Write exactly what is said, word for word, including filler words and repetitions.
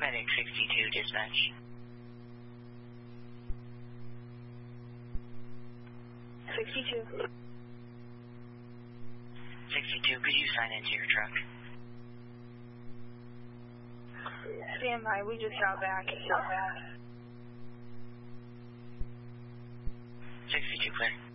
Medic sixty-two, dispatch. sixty-two. sixty-two, could you sign into your truck? Stand by, we just got back. sixty-two, clear.